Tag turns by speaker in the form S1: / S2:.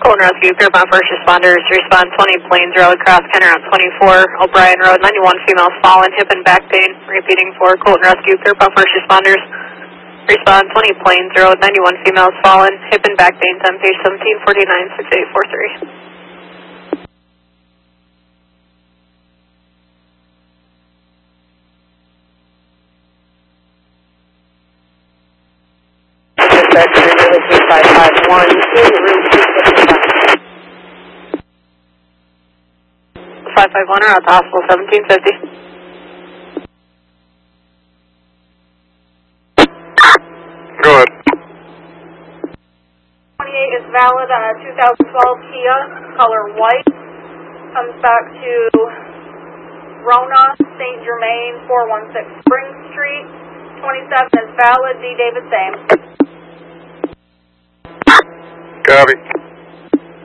S1: Colton Rescue, Pierpont first responders, respond 20 Plains Road, cross Kenner on 24, O'Brien Road, 91 females fallen, hip and back pain. Repeating for Colton Rescue, Pierpont first responders, respond 20 Plains Road, 91 females fallen, hip and back pain, on page 1749, 6843. Dispatch, 551 to room 255. 551 are at the hospital, 1750.
S2: Go ahead.
S3: 28 is valid on a 2012 Kia, color white. Comes back to Rona, St. Germain, 416 Spring Street. 27 is valid, D. David same.
S2: Copy.